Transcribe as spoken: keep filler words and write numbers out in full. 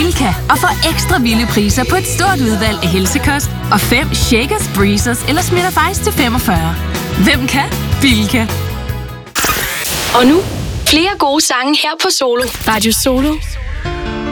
Bilka og få ekstra vilde priser på et stort udvalg af helsekost og fem Shakers, Breezers eller Smitter Ice til femogfyrre. Hvem kan? Bilka. Og nu flere gode sange her på Solo. Radio Solo